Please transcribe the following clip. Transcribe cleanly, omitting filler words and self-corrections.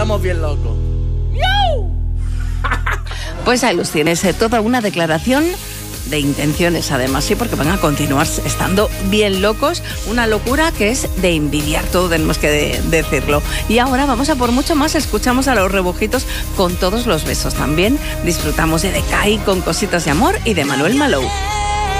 estamos bien locos. Pues ahí los tienes, toda una declaración de intenciones además, sí, porque van a continuar estando bien locos, una locura que es de envidiar, todo tenemos que decirlo. Y ahora vamos a por mucho más, escuchamos a Los Rebujitos con Todos los besos también, disfrutamos de Decay con Cositas de amor y de Manuel Malou.